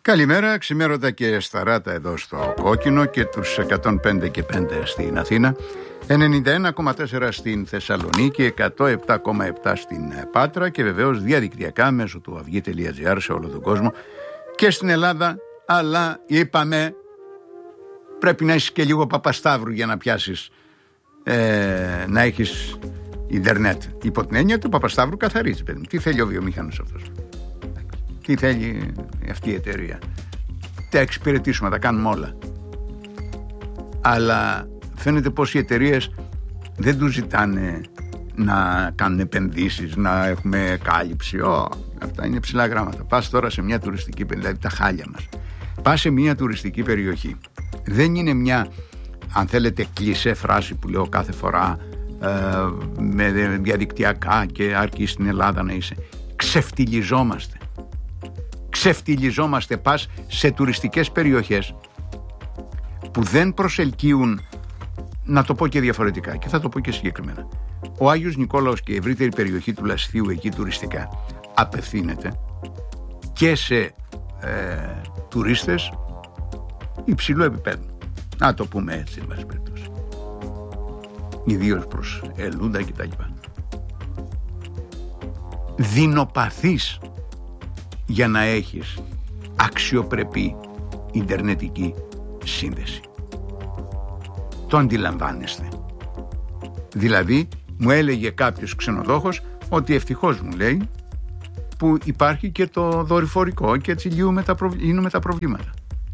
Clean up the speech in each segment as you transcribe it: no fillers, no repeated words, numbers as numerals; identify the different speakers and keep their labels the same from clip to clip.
Speaker 1: Καλημέρα, ξημέρωτα και σταράτα εδώ στο Κόκκινο και τους 105 και 5 στην Αθήνα, 91,4 στην Θεσσαλονίκη, 107,7 στην Πάτρα και βεβαίως διαδικτυακά μέσω του avygi.gr σε όλο τον κόσμο και στην Ελλάδα. Αλλά είπαμε, πρέπει να έχεις και λίγο Παπασταύρου για να πιάσεις να έχεις ίντερνετ. Υπό την έννοια του Παπασταύρου καθαρίζει, παιδί μου. Τι θέλει ο βιομηχανός αυτός? Τι θέλει αυτή η εταιρεία? Τα εξυπηρετήσουμε, τα κάνουμε όλα. Αλλά φαίνεται πως οι εταιρείες δεν τους ζητάνε να κάνουν επενδύσεις, να έχουμε κάλυψη. Αυτά είναι ψηλά γράμματα. Πας τώρα σε μια τουριστική περιοχή, δηλαδή τα χάλια μας. Πας σε μια τουριστική περιοχή. Δεν είναι μια, αν θέλετε, κλισέ φράση που λέω κάθε φορά με διαδικτυακά και αρκεί στην Ελλάδα να είσαι. Ξεφτιλιζόμαστε. Πας σε τουριστικές περιοχές που δεν προσελκύουν, να το πω και διαφορετικά και θα το πω και συγκεκριμένα. Ο Άγιος Νικόλαος και η ευρύτερη περιοχή του Λασιθίου εκεί τουριστικά απευθύνεται και σε τουρίστες υψηλού επίπεδου. Να το πούμε έτσι, εν πάση περιπτώσει. Ιδίως προς Ελούντα κτλ. Δεινοπαθείς για να έχεις αξιοπρεπή ιντερνετική σύνδεση. Το αντιλαμβάνεστε? Δηλαδή, μου έλεγε κάποιος ξενοδόχος ότι ευτυχώς, μου λέει, που υπάρχει και το δορυφορικό και έτσι λύνουμε τα προβλήματα.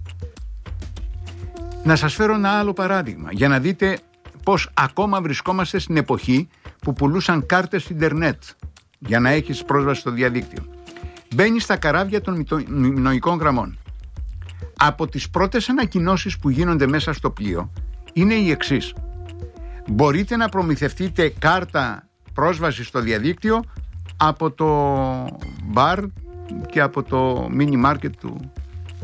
Speaker 1: Να σας φέρω ένα άλλο παράδειγμα για να δείτε πως ακόμα βρισκόμαστε στην εποχή που πουλούσαν κάρτες ίντερνετ για να έχεις πρόσβαση στο διαδίκτυο. Μπαίνεις στα καράβια των μηνοϊκών γραμμών. Από τις πρώτες ανακοινώσεις που γίνονται μέσα στο πλοίο είναι οι εξής: μπορείτε να προμηθευτείτε κάρτα πρόσβαση στο διαδίκτυο από το μπαρ και από το μίνι μάρκετ του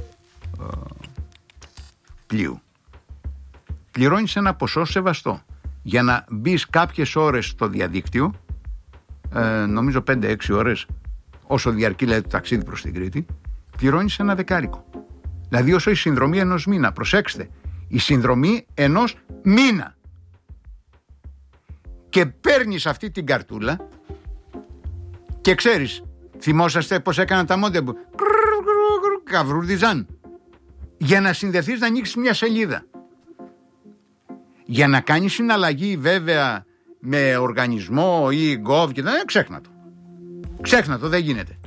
Speaker 1: πλοίου. Πληρώνεις ένα ποσό σεβαστό για να μπεις κάποιες ώρες στο διαδίκτυο, νομίζω 5-6 ώρες, όσο διαρκεί δηλαδή το ταξίδι προς την Κρήτη, πληρώνεις ένα δεκάρικο. Δηλαδή όσο η συνδρομή ενός μήνα. Προσέξτε, η συνδρομή ενός μήνα. Και παίρνεις αυτή την καρτούλα και ξέρεις, θυμόσαστε πως έκαναν τα μόντεμ, καβρούδιζαν, για να συνδεθείς να ανοίξεις μια σελίδα. Για να κάνεις συναλλαγή βέβαια με οργανισμό ή gov και ξέχνα το, δεν γίνεται.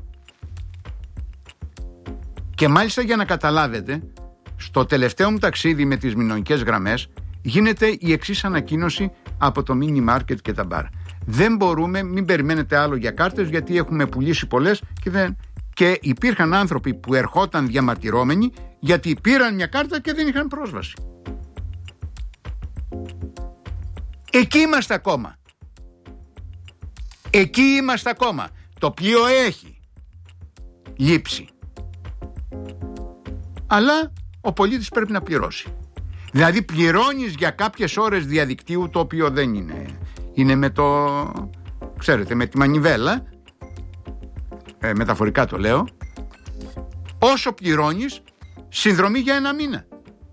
Speaker 1: Και μάλιστα για να καταλάβετε, στο τελευταίο μου ταξίδι με τις μηνοϊκές γραμμές γίνεται η εξής ανακοίνωση από το mini market και τα μπαρ. Δεν μπορούμε, μην περιμένετε άλλο για κάρτες γιατί έχουμε πουλήσει πολλές και υπήρχαν άνθρωποι που ερχόταν διαμαρτυρόμενοι γιατί πήραν μια κάρτα και δεν είχαν πρόσβαση. Εκεί είμαστε ακόμα. Το πλοίο έχει λήψει. Αλλά ο πολίτης πρέπει να πληρώσει. Δηλαδή πληρώνεις για κάποιες ώρες διαδικτύου, το οποίο δεν είναι με το, ξέρετε, με τη μανιβέλα, μεταφορικά το λέω, όσο πληρώνεις συνδρομή για ένα μήνα.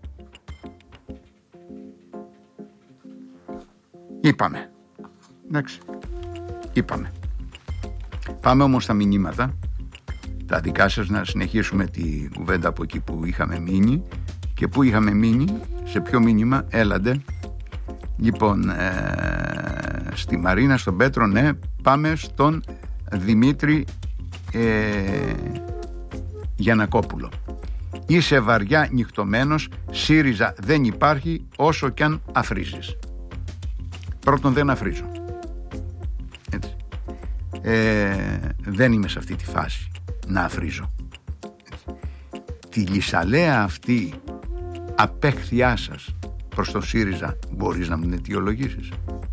Speaker 1: Είπαμε. Πάμε όμως στα μηνύματα, τα δικά σας, να συνεχίσουμε τη κουβέντα από εκεί που είχαμε μείνει. Και πού είχαμε μείνει, σε ποιο μήνυμα? Έλατε. Λοιπόν, στη Μαρίνα, στον Πέτρο, ναι. Πάμε στον Δημήτρη Γιαννακόπουλο. Είσαι βαριά νυχτωμένος, ΣΥΡΙΖΑ δεν υπάρχει όσο κι αν αφρίζεις. Πρώτον, δεν αφρίζω. Έτσι. Δεν είμαι σε αυτή τη φάση να αφρίζω. Έτσι. Τη λυσαλέα αυτή απέχθειά σας προς τον ΣΥΡΙΖΑ μπορείς να μου αιτιολογήσεις?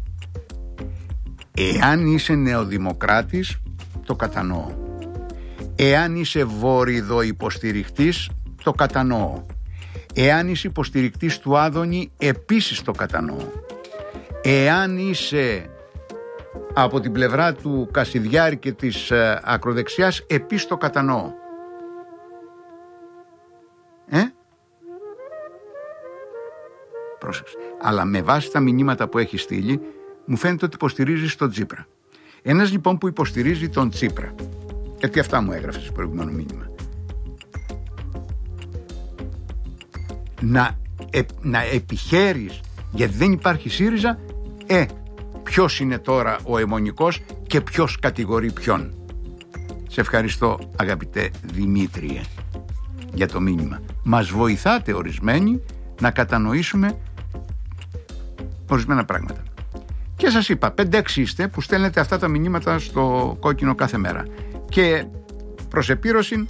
Speaker 1: Εάν είσαι νεοδημοκράτης, το κατανοώ. Εάν είσαι βορειδο υποστηρικτής, το κατανοώ. Εάν είσαι υποστηρικτής του Άδωνη, επίσης το κατανοώ. Εάν είσαι από την πλευρά του Κασιδιάρη και της ακροδεξιάς, επίσης το κατανοώ. πρόσεξε. Αλλά με βάση τα μηνύματα που έχει στείλει, μου φαίνεται ότι υποστηρίζει τον Τσίπρα. Ένας λοιπόν που υποστηρίζει τον Τσίπρα, γιατί αυτά μου έγραφε στο προηγούμενο μήνυμα, να επιχαίρεις γιατί δεν υπάρχει ΣΥΡΙΖΑ, ποιος είναι τώρα ο αιμονικός και ποιος κατηγορεί ποιον. Σε ευχαριστώ αγαπητέ Δημήτριε για το μήνυμα. Μας βοηθάτε ορισμένοι να κατανοήσουμε ορισμένα πράγματα. Και σας είπα, 5-6 είστε που στέλνετε αυτά τα μηνύματα στο κόκκινο κάθε μέρα. Και προς επίρρωση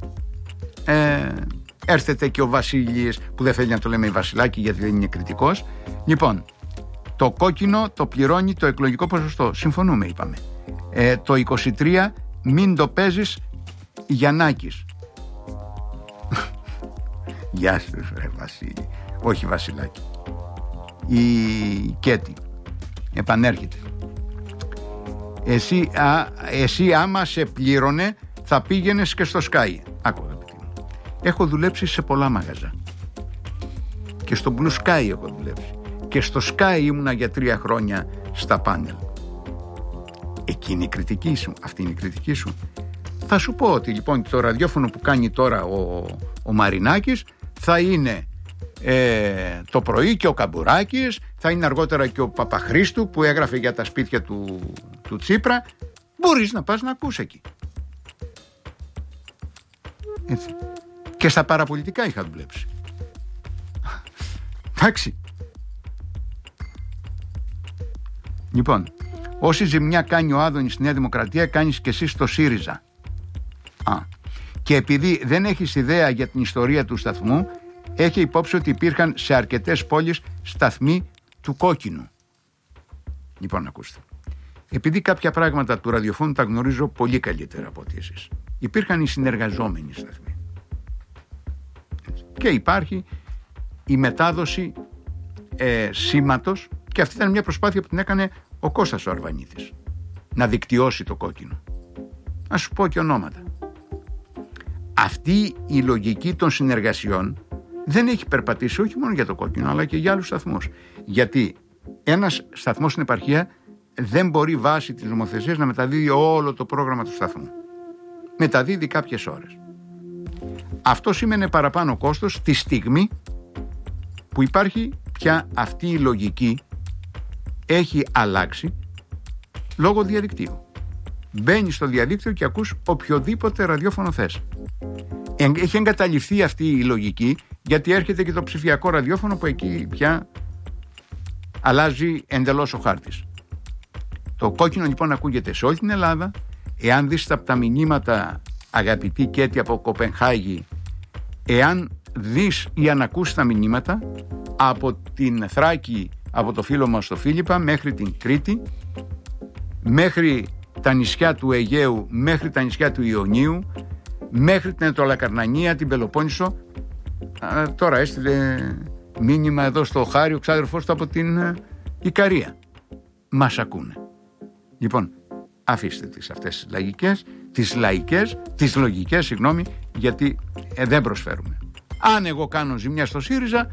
Speaker 1: έρθετε και ο Βασίλης, που δεν θέλει να το λέμε η Βασιλάκη γιατί δεν είναι κριτικός. Λοιπόν, το κόκκινο το πληρώνει το εκλογικό ποσοστό. Συμφωνούμε, είπαμε. Το 23 μην το παίζεις Γιαννάκης. Γεια σου Βασίλη. Όχι Βασιλάκη. Η Κέτη επανέρχεται. Εσύ άμα σε πλήρωνε θα πήγαινες και στο Sky. Άκου αγαπητοί μου. Έχω δουλέψει σε πολλά μαγαζά. Και στο Blue Sky έχω δουλέψει. Και στο Sky ήμουνα για 3 χρόνια στα πάνελ. Εκείνη η κριτική σου. Αυτή είναι η κριτική σου. Θα σου πω ότι λοιπόν το ραδιόφωνο που κάνει τώρα ο Μαρινάκης θα είναι το πρωί και ο Καμπουράκης, θα είναι αργότερα και ο Παπαχρήστου που έγραφε για τα σπίτια του Τσίπρα. Μπορείς να πας να ακούς εκεί. Έτσι. Και στα παραπολιτικά είχα δουλέψει. Εντάξει. Λοιπόν, όση ζημιά κάνει ο Άδωνης στη Νέα Δημοκρατία, κάνεις και εσύ στο ΣΥΡΙΖΑ. Και επειδή δεν έχεις ιδέα για την ιστορία του σταθμού, έχει υπόψη ότι υπήρχαν σε αρκετές πόλεις σταθμοί του κόκκινου. Λοιπόν, ακούστε. Επειδή κάποια πράγματα του ραδιοφώνου τα γνωρίζω πολύ καλύτερα από ότι εσείς. Υπήρχαν οι συνεργαζόμενοι σταθμοί. Και υπάρχει η μετάδοση σήματος, και αυτή ήταν μια προσπάθεια που την έκανε ο Κώστας ο Αρβανίτης, να δικτυώσει το κόκκινο. Να σου πω και ονόματα. Αυτή η λογική των συνεργασιών δεν έχει περπατήσει όχι μόνο για το κόκκινο, αλλά και για άλλους σταθμούς. Γιατί ένας σταθμός στην επαρχία δεν μπορεί βάσει της νομοθεσίας να μεταδίδει όλο το πρόγραμμα του σταθμού. Μεταδίδει κάποιες ώρες. Αυτό σημαίνει παραπάνω κόστος τη στιγμή που υπάρχει πια αυτή η λογική, έχει αλλάξει λόγω διαδικτύου. Μπαίνεις στο διαδίκτυο και ακούς οποιοδήποτε ραδιόφωνο θες. Έχει εγκαταλειφθεί αυτή η λογική, γιατί έρχεται και το ψηφιακό ραδιόφωνο που εκεί πια αλλάζει εντελώς ο χάρτης. Το κόκκινο λοιπόν ακούγεται σε όλη την Ελλάδα. Εάν δεις από τα μηνύματα, αγαπητή Κέτη από Κοπενχάγη, εάν δεις ή αν ακούσεις τα μηνύματα από την Θράκη, από το φίλο μας το Φίλιππα, μέχρι την Κρήτη, μέχρι τα νησιά του Αιγαίου, μέχρι τα νησιά του Ιωνίου, μέχρι την Ετωλακαρνανία, την Πελοπόννησο. Τώρα έστειλε μήνυμα εδώ στο Χάρη ο ξάδερφός του από την Ικαρία. Μας ακούνε. Λοιπόν, αφήστε τις αυτές τις λογικές, γιατί δεν προσφέρουμε. Αν εγώ κάνω ζημιά στο ΣΥΡΙΖΑ,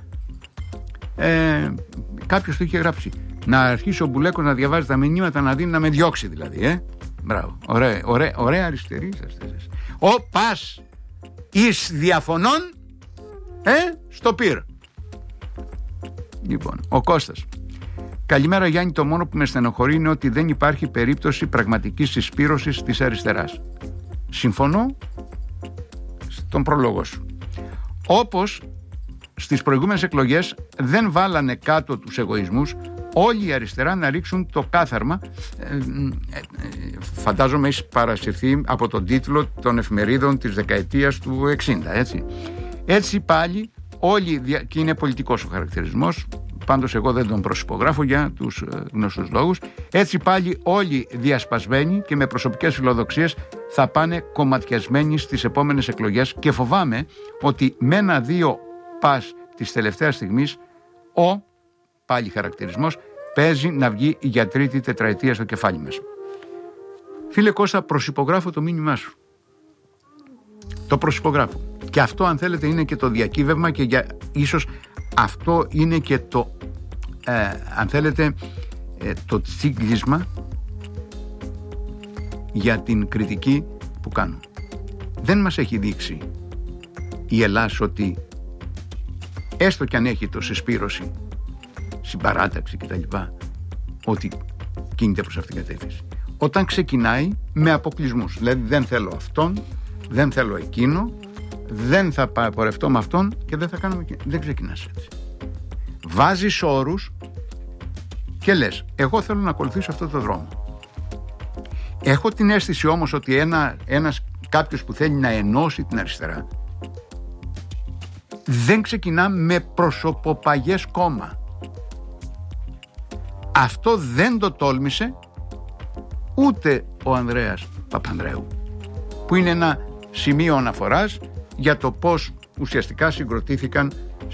Speaker 1: κάποιος του είχε γράψει, να αρχίσει ο Μπουλέκος να διαβάζει τα μηνύματα, να δίνει, να με διώξει δηλαδή. Μπράβο, ωραία αριστερή είσαστε. Ο πας εις διαφωνών στο πυρ. Λοιπόν, ο Κώστας. Καλημέρα Γιάννη, το μόνο που με στενοχωρεί είναι ότι δεν υπάρχει περίπτωση πραγματικής συσπήρωσης της αριστεράς. Συμφωνώ στον πρόλογο σου. Όπως στις προηγούμενες εκλογές δεν βάλανε κάτω τους εγωισμούς, όλη η αριστερά να ρίξουν το κάθαρμα. Φαντάζομαι έχει παρασυρθεί από τον τίτλο των εφημερίδων της δεκαετίας του 60, έτσι. Έτσι πάλι όλοι, και είναι πολιτικός ο χαρακτηρισμός, πάντως εγώ δεν τον προσυπογράφω για τους γνωστούς λόγους, έτσι πάλι όλοι διασπασμένοι και με προσωπικές φιλοδοξίες θα πάνε κομματιασμένοι στις επόμενες εκλογές, και φοβάμαι ότι με 1-2 πας της τελευταίας στιγμής πάλι χαρακτηρισμός, παίζει να βγει για τρίτη τετραετία στο κεφάλι μας. Φίλε Κώστα, προσυπογράφω το μήνυμά σου. Το προσυπογράφω. Και αυτό, αν θέλετε, είναι και το διακύβευμα, και ίσως αυτό είναι και το αν θέλετε, το τσίγκλισμα για την κριτική που κάνουν. Δεν μας έχει δείξει η Ελλάς ότι έστω κι αν έχει το συσπήρωση, συμπαράταξη κτλ, ότι κινείται προς αυτήν την κατεύθυνση. Όταν ξεκινάει με αποκλεισμούς, δηλαδή δεν θέλω αυτόν, δεν θέλω εκείνο, δεν θα πορευτώ με αυτόν και δεν θα κάνουμε εκείνο. Δεν ξεκινάς έτσι. Βάζεις όρους και λες, εγώ θέλω να ακολουθήσω αυτό το δρόμο. Έχω την αίσθηση όμως ότι κάποιος που θέλει να ενώσει την αριστερά δεν ξεκινά με προσωποπαγές κόμμα. Αυτό δεν το τόλμησε ούτε ο Ανδρέας Παπανδρέου, που είναι ένα σημείο αναφοράς για το πώς ουσιαστικά συγκροτήθηκαν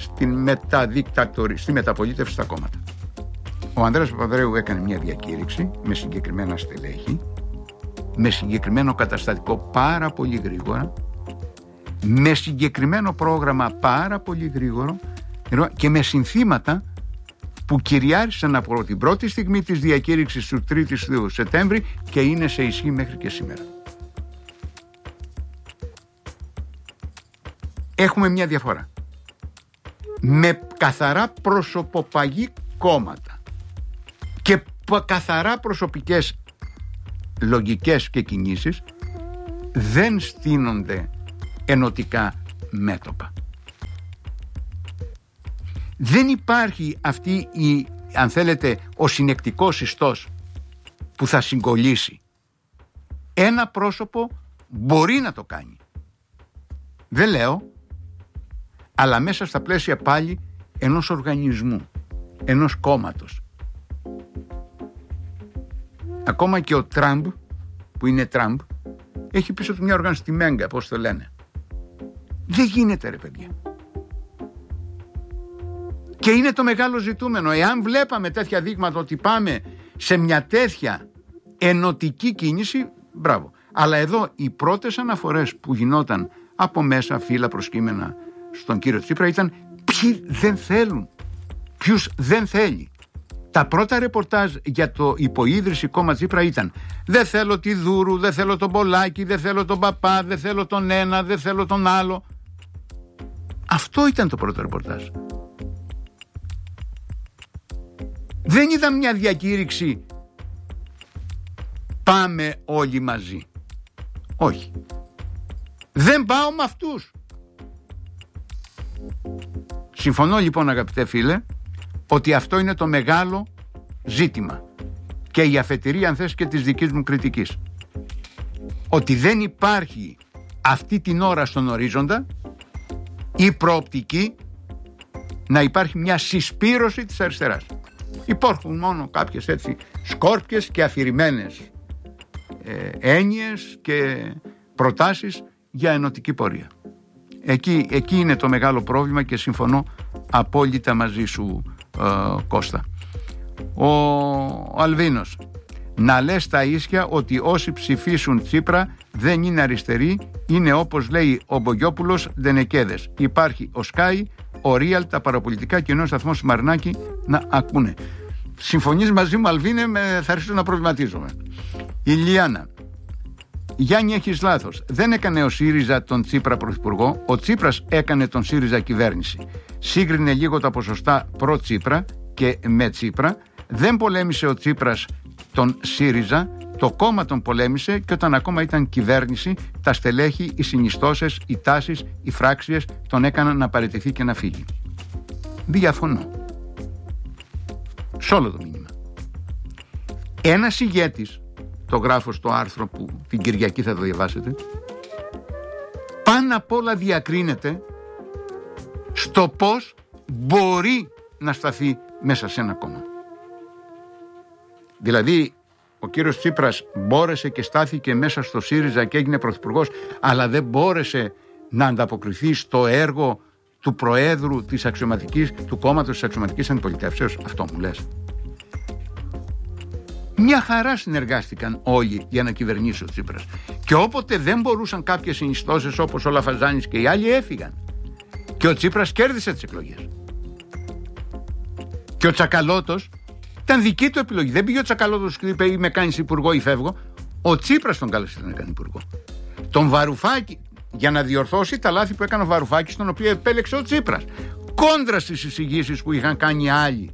Speaker 1: στη μεταπολίτευση στα κόμματα. Ο Ανδρέας Παπανδρέου έκανε μια διακήρυξη με συγκεκριμένα στελέχη, με συγκεκριμένο καταστατικό πάρα πολύ γρήγορα, με συγκεκριμένο πρόγραμμα πάρα πολύ γρήγορο και με συνθήματα που κυριάρχησαν από την πρώτη στιγμή της διακήρυξης του 3ου Σεπτέμβρη και είναι σε ισχύ μέχρι και σήμερα. Έχουμε μια διαφορά. Με καθαρά προσωποπαγή κόμματα και καθαρά προσωπικές λογικές και κινήσεις δεν στείνονται ενωτικά μέτωπα. Δεν υπάρχει αυτή αν θέλετε, ο συνεκτικός ιστός που θα συγκολλήσει. Ένα πρόσωπο μπορεί να το κάνει. Δεν λέω, αλλά μέσα στα πλαίσια πάλι ενός οργανισμού, ενός κόμματος. Ακόμα και ο Τραμπ, που είναι Τραμπ, έχει πίσω του μια οργάνωση, τη Μέγκα, πώς το λένε. Δεν γίνεται, ρε παιδιά. Και είναι το μεγάλο ζητούμενο. Εάν βλέπαμε τέτοια δείγματα ότι πάμε σε μια τέτοια ενωτική κίνηση, μπράβο. Αλλά εδώ οι πρώτες αναφορές που γινόταν από μέσα φύλλα προσκύμενα στον κύριο Τσίπρα ήταν ποιοι δεν θέλουν, ποιους δεν θέλει. Τα πρώτα ρεπορτάζ για το υποίδρυση κόμμα Τσίπρα ήταν δεν θέλω τη Δούρου, δεν θέλω τον Πολάκη, δεν θέλω τον Παπά, δεν θέλω τον ένα, δεν θέλω τον άλλο. Αυτό ήταν το πρώτο ρεπορτάζ. Δεν είδα μια διακήρυξη πάμε όλοι μαζί. Όχι. Δεν πάω με αυτούς. Συμφωνώ λοιπόν, αγαπητέ φίλε, ότι αυτό είναι το μεγάλο ζήτημα και η αφετηρία, αν θες, και της δικής μου κριτικής. Ότι δεν υπάρχει αυτή την ώρα στον ορίζοντα η προοπτική να υπάρχει μια συσπήρωση της αριστεράς. Υπάρχουν μόνο κάποιες έτσι σκόρπιες και αφηρημένες έννοιες και προτάσεις για ενωτική πορεία. Εκεί είναι το μεγάλο πρόβλημα και συμφωνώ απόλυτα μαζί σου, Κώστα. Ο Αλβίνος, να λες τα ίσια ότι όσοι ψηφίσουν Τσίπρα δεν είναι αριστεροί, είναι όπως λέει ο Μπογιόπουλος Δενεκέδες. Υπάρχει ο Σκάι, ο Ρίαλ, τα παραπολιτικά και ενός σταθμό Μαρνάκη να ακούνε. Συμφωνείς μαζί μου, Αλβίνε, θα αρχίσω να προβληματίζομαι. Η Λιάννα, Γιάννη, έχεις λάθος. Δεν έκανε ο ΣΥΡΙΖΑ τον Τσίπρα πρωθυπουργό, ο Τσίπρας έκανε τον ΣΥΡΙΖΑ κυβέρνηση. Σύγκρινε λίγο τα ποσοστά προ-Τσίπρα και με Τσίπρα. Δεν πολέμησε ο Τσίπρας τον ΣΥΡΙΖΑ, το κόμμα τον πολέμησε και όταν ακόμα ήταν κυβέρνηση, τα στελέχη, οι συνιστώσεις, οι τάσεις, οι φράξιες τον έκαναν να παραιτηθεί και να φύγει. Διαφωνώ. Σ' όλο το μήνυμα. Ένας ηγέτης, το γράφω στο άρθρο που την Κυριακή θα το διαβάσετε, πάνω απ' όλα διακρίνεται στο πώς μπορεί να σταθεί μέσα σε ένα κόμμα. Δηλαδή ο κύριος Τσίπρας μπόρεσε και στάθηκε μέσα στο ΣΥΡΙΖΑ και έγινε πρωθυπουργός, αλλά δεν μπόρεσε να ανταποκριθεί στο έργο του Προέδρου του κόμματος της Αξιωματικής Αντιπολιτεύσεως. Αυτό μου λες? Μια χαρά συνεργάστηκαν όλοι για να κυβερνήσει ο Τσίπρας. Και όποτε δεν μπορούσαν κάποιες συνιστώσεις όπως ο Λαφαζάνης και οι άλλοι, έφυγαν. Και ο Τσίπρας κέρδισε τις εκλογές. Και Και ο Τσακαλώτος ήταν δική του επιλογή. Δεν πήγε ο Τσακαλώτος και είπε ή με κάνεις υπουργό ή φεύγω. Ο Τσίπρας τον κάλεσε να κάνει υπουργό. Τον Βαρουφάκη, για να διορθώσει τα λάθη που έκανε ο Βαρουφάκης, τον οποίο επέλεξε ο Τσίπρας. Κόντρα στις εισηγήσεις που είχαν κάνει άλλοι.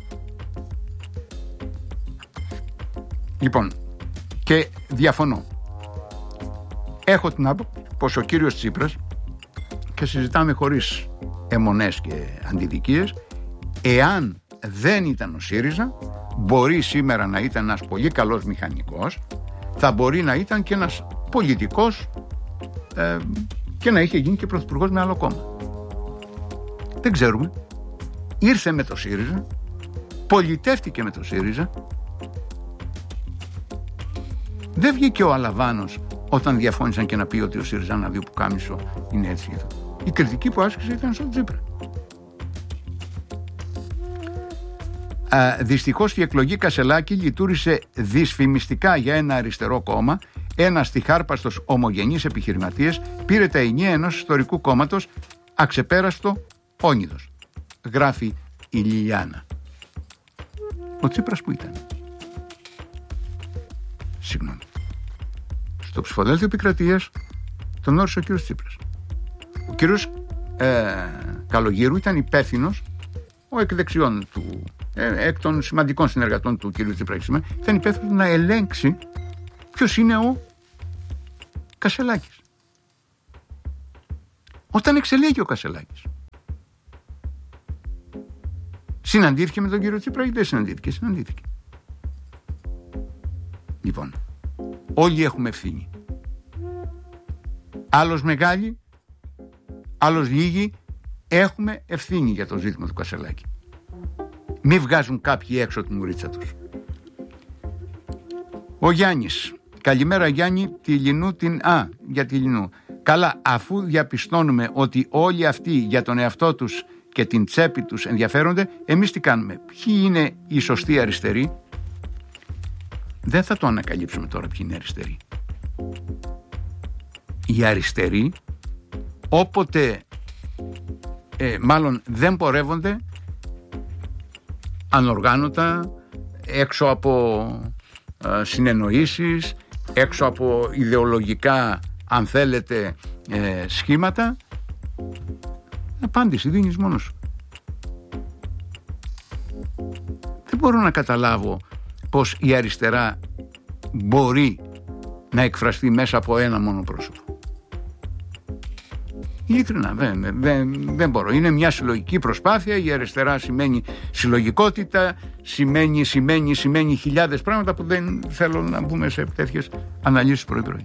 Speaker 1: Λοιπόν, και διαφωνώ. Έχω την άποψη πως ο κύριος Τσίπρας, και συζητάμε χωρίς αιμονές και αντιδικίες, εάν δεν ήταν ο ΣΥΡΙΖΑ, μπορεί σήμερα να ήταν ένας πολύ καλός μηχανικός, θα μπορεί να ήταν και ένας πολιτικός και να είχε γίνει και πρωθυπουργός με άλλο κόμμα. Δεν ξέρουμε. Ήρθε με το ΣΥΡΙΖΑ, πολιτεύτηκε με το ΣΥΡΙΖΑ. Δεν βγήκε ο Αλαβάνος όταν διαφώνησαν και να πει ότι ο ΣΥΡΙΖΑ να δει που κάμισο είναι έτσι. Η κριτική που άσκησε ήταν στον Τσίπρα. Δυστυχώς η εκλογή Κασελάκη λειτουργήσε δυσφημιστικά για ένα αριστερό κόμμα. Ένας τυχάρπαστος ομογενής επιχειρηματίας πήρε τα ενία ενός ιστορικού κόμματος, αξεπέραστο όνειδος. Γράφει η Λιλιάνα. Ο Τσίπρας που ήταν? Συγγνώμη. Στο ψηφοδέλτιο επικρατείας τον όρισε ο κύριος Τσίπρας. Ο κύριος Καλογύρου ήταν υπεύθυνος, ο εκ δεξιών του, εκ των σημαντικών συνεργατών του κύριου Τσίπρα, ήταν υπεύθυνος να ελέγξει ποιος είναι ο Κασελάκης. Όταν εξελέγει ο Κασελάκης, συναντήθηκε με τον κύριο Τσίπρα ή δεν συναντήθηκε? Συναντήθηκε. Λοιπόν, όλοι έχουμε ευθύνη. Άλλος μεγάλοι, άλλος λίγοι, έχουμε ευθύνη για το ζήτημα του Κασελάκη. Μη βγάζουν κάποιοι έξω τη μουρίτσα τους. Ο Γιάννης. Καλημέρα Γιάννη, τη Λινού την... για τη Λινού. Καλά, αφού διαπιστώνουμε ότι όλοι αυτοί για τον εαυτό τους και την τσέπη τους ενδιαφέρονται, εμείς τι κάνουμε? Ποιοι είναι οι σωστοί αριστεροί? Δεν θα το ανακαλύψουμε τώρα ποιοι είναι αριστεροί. Οι αριστεροί, όποτε μάλλον δεν πορεύονται ανοργάνωτα, έξω από συνεννοήσεις, έξω από ιδεολογικά, αν θέλετε, σχήματα, απάντηση δίνεις μόνος σου. Δεν μπορώ να καταλάβω πως η αριστερά μπορεί να εκφραστεί μέσα από ένα μόνο πρόσωπο. Ειλικρινά, δεν μπορώ. Είναι μια συλλογική προσπάθεια. Η αριστερά σημαίνει συλλογικότητα, σημαίνει χιλιάδες πράγματα που δεν θέλω να μπούμε σε τέτοιες αναλύσεις πρωί-πρωί.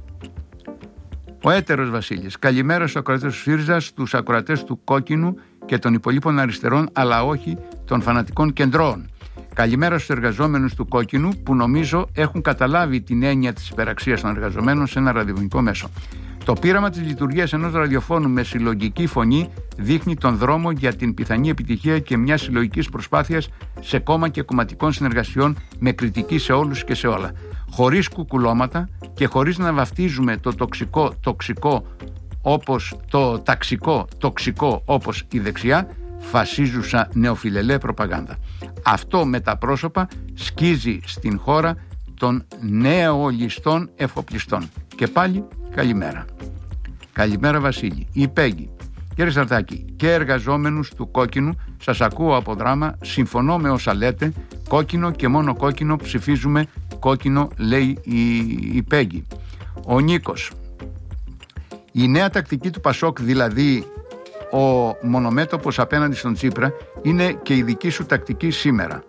Speaker 1: Ο έτερος Βασίλης. Καλημέρα στους ακροατές του ΣΥΡΙΖΑ, στους ακροατές του Κόκκινου και των υπολείπων αριστερών, αλλά όχι των φανατικών κεντρών. Καλημέρα στους εργαζόμενους του Κόκκινου που νομίζω έχουν καταλάβει την έννοια της υπεραξίας των εργαζομένων σε ένα ραδιοφωνικό μέσο. Το πείραμα της λειτουργίας ενός ραδιοφώνου με συλλογική φωνή δείχνει τον δρόμο για την πιθανή επιτυχία και μια συλλογικής προσπάθειας σε κόμμα και κομματικών συνεργασιών με κριτική σε όλους και σε όλα. Χωρίς κουκουλώματα και χωρίς να βαφτίζουμε το τοξικό όπως το τοξικό όπως η δεξιά, φασίζουσα νεοφιλελέ προπαγάνδα. Αυτό με τα πρόσωπα σκίζει στην χώρα των νεολιστών εφοπλιστών. Και πάλι καλημέρα. Καλημέρα Βασίλη. Η Πέγγι. Κύριε Σαρτάκη, και εργαζόμενους του Κόκκινου, σας ακούω από δράμα, συμφωνώ με όσα λέτε, κόκκινο και μόνο κόκκινο ψηφίζουμε, κόκκινο λέει η Πέγγι. Ο Νίκος. Η νέα τακτική του Πασόκ, δηλαδή ο μονομέτωπος απέναντι στον Τσίπρα, είναι και η δική σου τακτική σήμερα.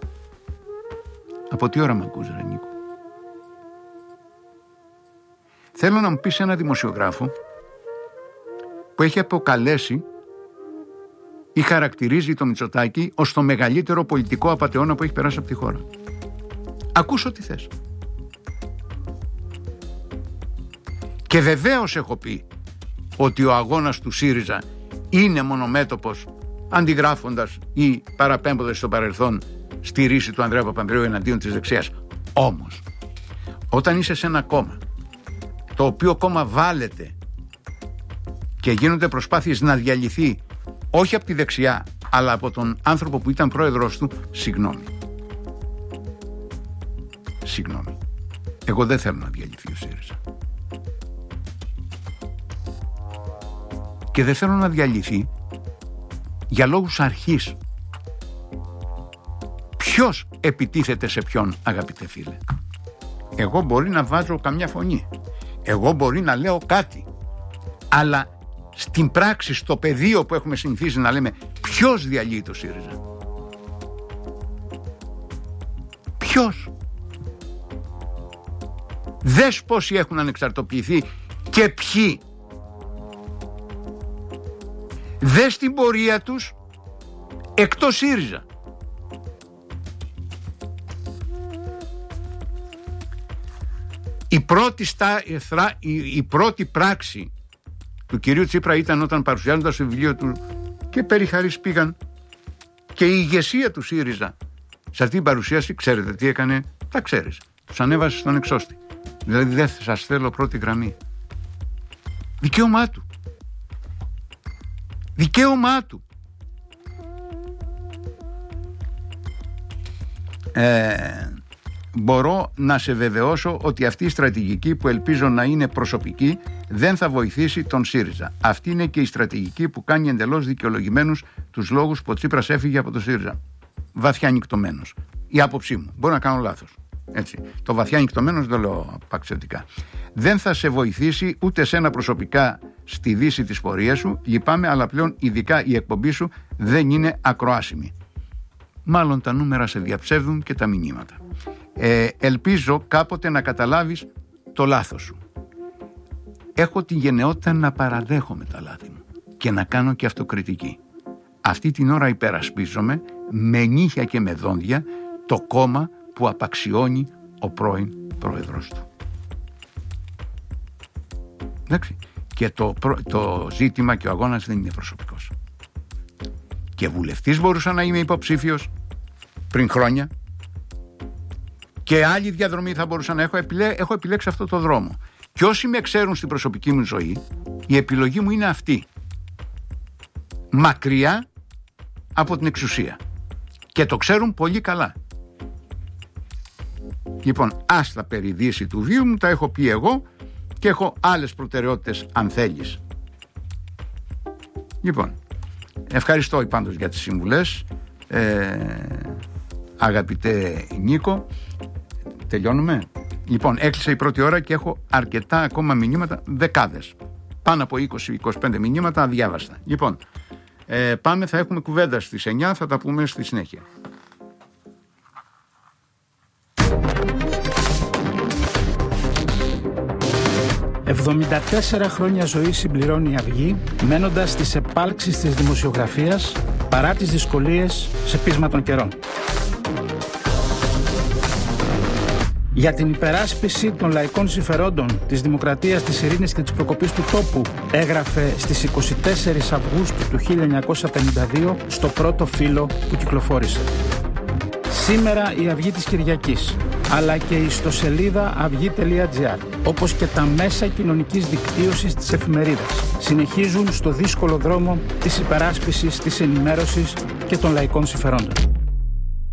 Speaker 1: Από τι ώρα με ακούς ρε Νίκο? Θέλω να μου πεις ένα δημοσιογράφο που έχει αποκαλέσει ή χαρακτηρίζει το Μητσοτάκη ως το μεγαλύτερο πολιτικό απατεώνα που έχει περάσει από τη χώρα. Ακούς ό,τι θες. Και βεβαίως έχω πει ότι ο αγώνας του ΣΥΡΙΖΑ είναι μονομέτωπος, αντιγράφοντας ή παραπέμποντας στο παρελθόν στη ρίση του Ανδρέα Παπανδρέου εναντίον της δεξιάς. Όμως, όταν είσαι σε ένα κόμμα το οποίο κόμμα βάλεται και γίνονται προσπάθειες να διαλυθεί όχι από τη δεξιά αλλά από τον άνθρωπο που ήταν πρόεδρος του, συγγνώμη. Εγώ δεν θέλω να διαλυθεί ο ΣΥΡΙΖΑ. Και δεν θέλω να διαλυθεί για λόγους αρχής. Ποιος επιτίθεται σε ποιον, αγαπητέ φίλε? Εγώ μπορεί να βάζω καμιά φωνή, εγώ μπορεί να λέω κάτι, αλλά στην πράξη, στο πεδίο που έχουμε συνηθίσει να λέμε, ποιος διαλύει το ΣΥΡΙΖΑ? Ποιος? Δες πόσοι έχουν ανεξαρτοποιηθεί και ποιοι. Δες την πορεία τους εκτός ΣΥΡΙΖΑ. Η πρώτη πράξη του κυρίου Τσίπρα ήταν όταν παρουσιάζοντας το βιβλίο του και περιχαρείς πήγαν και η ηγεσία του ΣΥΡΙΖΑ σε αυτή την παρουσίαση, ξέρετε τι έκανε? Τα ξέρεις, τους ανέβασε στον εξώστη. Δηλαδή δεν σας θέλω πρώτη γραμμή. Δικαίωμά του. Δικαίωμά του. Μπορώ να σε βεβαιώσω ότι αυτή η στρατηγική, που ελπίζω να είναι προσωπική, δεν θα βοηθήσει τον ΣΥΡΙΖΑ. Αυτή είναι και η στρατηγική που κάνει εντελώς δικαιολογημένους τους λόγους που ο Τσίπρας έφυγε από το ΣΥΡΙΖΑ. Βαθιά νικτωμένος. Η άποψή μου. Μπορεί να κάνω λάθος. Έτσι. Το βαθιά νικτωμένος δεν λέω απαξιωτικά. Δεν θα σε βοηθήσει ούτε σένα προσωπικά στη δύση της πορείας σου. Λυπάμαι, αλλά πλέον ειδικά η εκπομπή σου δεν είναι ακροάσιμη. Μάλλον τα νούμερα σε διαψεύδουν και τα μηνύματα. Ελπίζω κάποτε να καταλάβεις το λάθος σου. Έχω τη γενναιότητα να παραδέχομαι τα λάθη μου και να κάνω και αυτοκριτική. Αυτή την ώρα υπερασπίζομαι με νύχια και με δόντια το κόμμα που απαξιώνει ο πρώην πρόεδρος του. Εντάξει. Και το ζήτημα και ο αγώνας δεν είναι προσωπικός. Και βουλευτής μπορούσα να είμαι υποψήφιος πριν χρόνια και άλλη διαδρομή θα μπορούσα να έχω. Έχω επιλέξει αυτό το δρόμο. Και όσοι με ξέρουν στην προσωπική μου ζωή, η επιλογή μου είναι αυτή. Μακριά από την εξουσία. Και το ξέρουν πολύ καλά. Λοιπόν, άστα περί δύση του βίου μου, τα έχω πει εγώ και έχω άλλες προτεραιότητες αν θέλεις. Λοιπόν, ευχαριστώ πάντως για τις συμβουλές, αγαπητέ Νίκο. Τελειώνουμε. Λοιπόν, έκλεισε η πρώτη ώρα και έχω αρκετά ακόμα μηνύματα, δεκάδες. Πάνω από 20-25 μηνύματα αδιάβαστα. Λοιπόν, πάμε, θα έχουμε κουβέντα στις 9, θα τα πούμε στη συνέχεια.
Speaker 2: «74 χρόνια ζωή συμπληρώνει η Αυγή, μένοντας στις επάλξεις της δημοσιογραφίας παρά τις δυσκολίες σε πείσμα των καιρών. Για την υπεράσπιση των λαϊκών συμφερόντων, της δημοκρατίας, της ειρήνης και της προκοπής του τόπου, έγραφε στις 24 Αυγούστου του 1952 στο πρώτο φύλλο που κυκλοφόρησε. Σήμερα η Αυγή της Κυριακής, αλλά και η ιστοσελίδα αυγή.gr, όπως και τα μέσα κοινωνικής δικτύωσης της εφημερίδας, συνεχίζουν στο δύσκολο δρόμο της υπεράσπισης, της ενημέρωσης και των λαϊκών συμφερόντων.